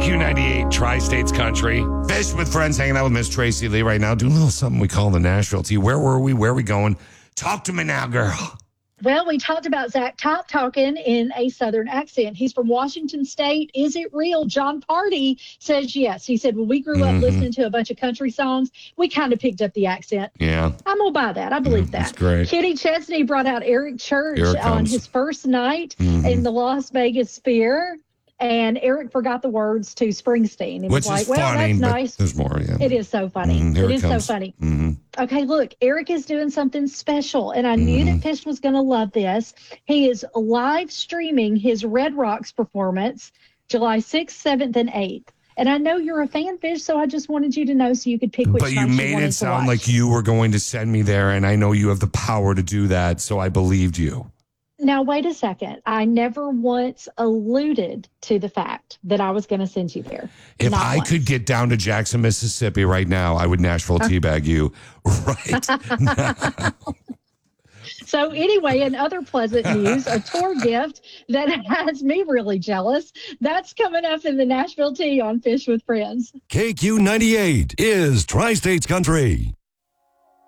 KQ98, Tri-States Country. Fish with Friends, hanging out with Miss Tracy Lee right now. Doing a little something we call the Nashville Tea. Where were we? Where are we going? Talk to me now, girl. Well, we talked about Zach Top talking in a Southern accent. He's from Washington State. Is it real? John Party says yes. He said, when we grew up listening to a bunch of country songs, we kind of picked up the accent. Yeah. I'm going to buy that. I believe that. That's great. Kitty Chesney brought out Eric Church on his first night in the Las Vegas Sphere. And Eric forgot the words to Springsteen. He was like, well, funny, that's nice. There's more, yeah. It is so funny. Here it it is comes. so funny. Okay, look, Eric is doing something special, and I knew that Fish was going to love this. He is live streaming his Red Rocks performance July 6th, 7th, and 8th. And I know you're a fan, Fish, so I just wanted you to know so you could pick which But you nights made wanted it to sound watch. like you were going to send me there, and I know you have the power to do that, so I believed you. Now, wait a second. I never once alluded to the fact that I was going to send you there. If Not I once. could get down to Jackson, Mississippi right now, I would Nashville teabag you right now. So anyway, in other pleasant news, a tour gift that has me really jealous, that's coming up in the Nashville Tea on Fish with Friends. KQ98 is Tri-States Country.